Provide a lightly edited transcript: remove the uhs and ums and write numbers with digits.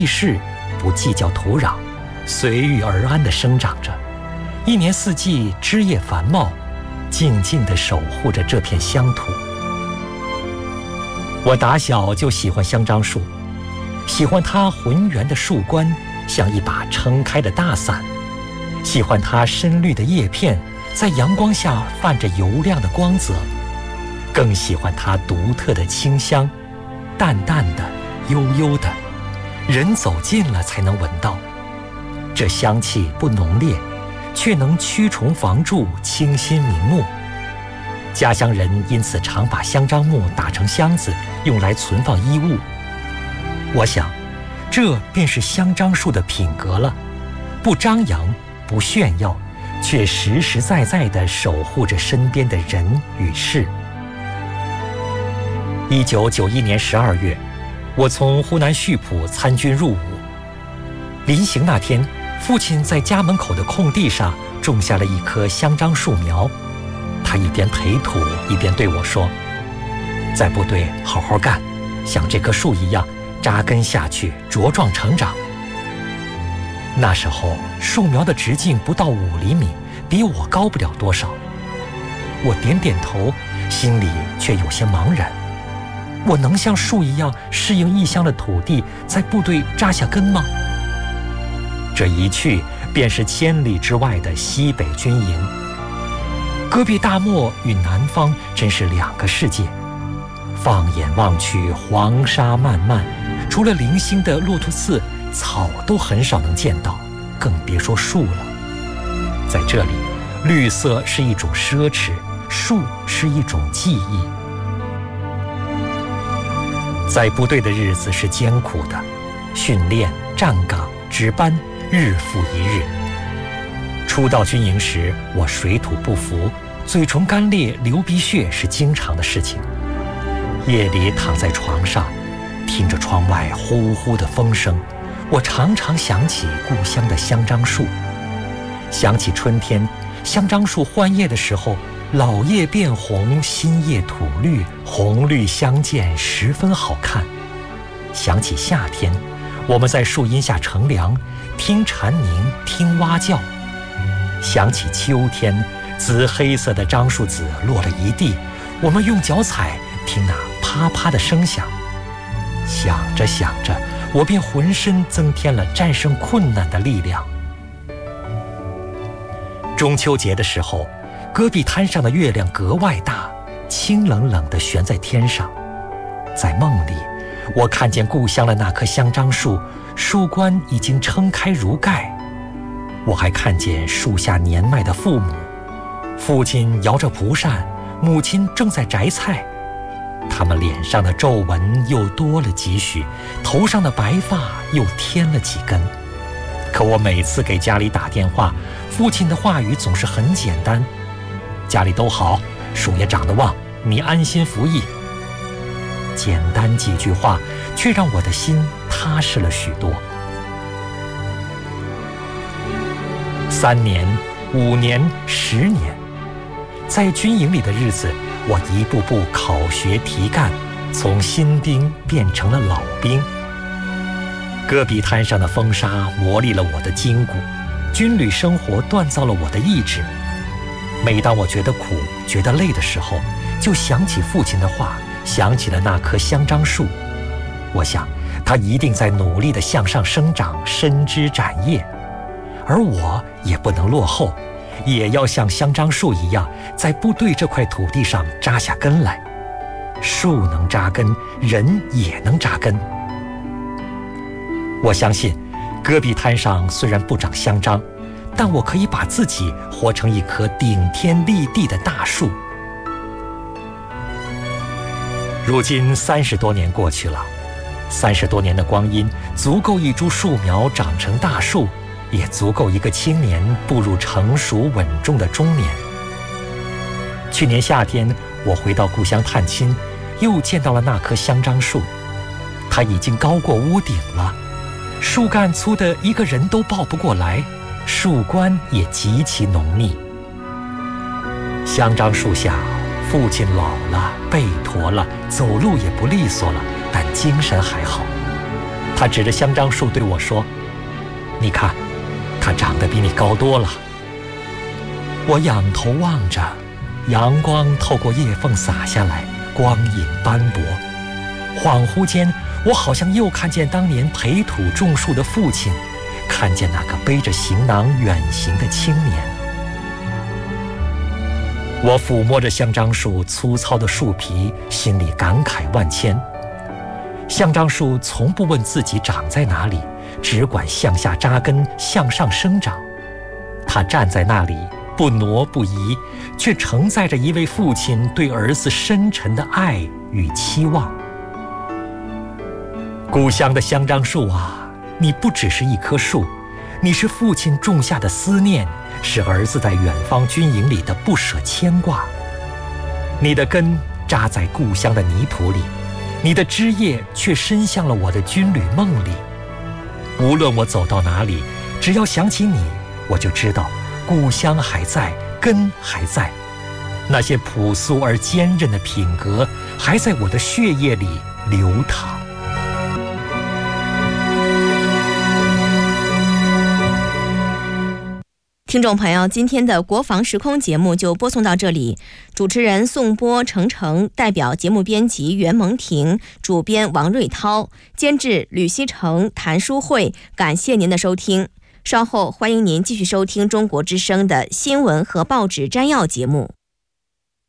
地势，不计较土壤，随遇而安地生长着，一年四季枝叶繁茂，静静地守护着这片乡土。我打小就喜欢香樟树，喜欢它浑圆的树冠像一把撑开的大伞，喜欢它深绿的叶片在阳光下泛着油亮的光泽，更喜欢它独特的清香，淡淡的，悠悠的，人走近了才能闻到。这香气不浓烈，却能驱虫防蛀，清新明目。家乡人因此常把香樟木打成箱子，用来存放衣物。我想，这便是香樟树的品格了，不张扬，不炫耀，却实实在在地守护着身边的人与事。1991年12月，我从湖南溆浦参军入伍。临行那天，父亲在家门口的空地上种下了一棵香樟树苗，他一边培土一边对我说：“在部队好好干，像这棵树一样扎根下去，茁壮成长。”那时候树苗的直径不到5厘米，比我高不了多少。我点点头，心里却有些茫然。我能像树一样适应异乡的土地，在部队扎下根吗？这一去便是千里之外的西北军营。戈壁大漠与南方真是两个世界。放眼望去，黄沙漫漫，除了零星的骆驼刺，草都很少能见到，更别说树了。在这里，绿色是一种奢侈，树是一种记忆。在部队的日子是艰苦的，训练、站岗、值班，日复一日。初到军营时，我水土不服，嘴唇干裂、流鼻血是经常的事情。夜里躺在床上，听着窗外呼呼的风声，我常常想起故乡的香樟树，想起春天香樟树换叶的时候，老叶变红，新叶吐绿，红绿相间，十分好看。想起夏天，我们在树荫下乘凉，听蝉鸣，听蛙叫。想起秋天，紫黑色的樟树籽落了一地，我们用脚踩，听那啪啪的声响。想着想着，我便浑身增添了战胜困难的力量。中秋节的时候，戈壁滩上的月亮格外大，清冷冷地悬在天上。在梦里，我看见故乡的那棵香樟树，树冠已经撑开如盖。我还看见树下年迈的父母，父亲摇着蒲扇，母亲正在摘菜。他们脸上的皱纹又多了几许，头上的白发又添了几根。可我每次给家里打电话，父亲的话语总是很简单：家里都好，树也长得旺，你安心服役。简单几句话，却让我的心踏实了许多。3年、5年、10年，在军营里的日子，我一步步考学提干，从新兵变成了老兵。戈壁滩上的风沙磨砺了我的筋骨，军旅生活锻造了我的意志。每当我觉得苦、觉得累的时候，就想起父亲的话，想起了那棵香樟树。我想，它一定在努力地向上生长，伸枝展叶。而我也不能落后，也要像香樟树一样，在部队这块土地上扎下根来。树能扎根，人也能扎根。我相信，戈壁滩上虽然不长香樟，但我可以把自己活成一棵顶天立地的大树。如今30多年过去了，30多年的光阴，足够一株树苗长成大树，也足够一个青年步入成熟稳重的中年。去年夏天，我回到故乡探亲，又见到了那棵香樟树，它已经高过屋顶了，树干粗的一个人都抱不过来，树冠也极其浓密。香樟树下，父亲老了，背驼了，走路也不利索了，但精神还好。 他指着香樟树对我说：“你看，它长得比你高多了。”我仰头望着，阳光透过叶缝洒下来，光影斑驳。恍惚间，我好像又看见当年培土种树的父亲，看见那个背着行囊远行的青年。我抚摸着香樟树粗糙的树皮，心里感慨万千。香樟树从不问自己长在哪里，只管向下扎根，向上生长。它站在那里，不挪不移，却承载着一位父亲对儿子深沉的爱与期望。故乡的香樟树啊，你不只是一棵树，你是父亲种下的思念，是儿子在远方军营里的不舍牵挂。你的根扎在故乡的泥土里，你的枝叶却伸向了我的军旅梦里。无论我走到哪里，只要想起你，我就知道故乡还在，根还在，那些朴素而坚韧的品格还在我的血液里流淌。 听众朋友，今天的国防时空节目就播送到这里。主持人宋波、程程，代表节目编辑袁蒙婷，主编王瑞涛，监制吕希成、谭淑慧。感谢您的收听。稍后欢迎您继续收听中国之声的新闻和报纸摘要节目。